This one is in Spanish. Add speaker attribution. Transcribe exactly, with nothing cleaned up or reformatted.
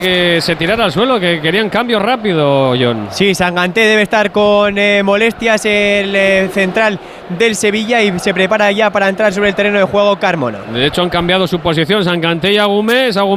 Speaker 1: que se tirara al suelo, que querían cambio rápido, John.
Speaker 2: Sí, Sanganté debe estar con eh, molestias, el eh, central del Sevilla, y se prepara ya para entrar sobre el terreno de juego Carmona.
Speaker 1: De hecho, han cambiado su posición Sanganté y Agumé.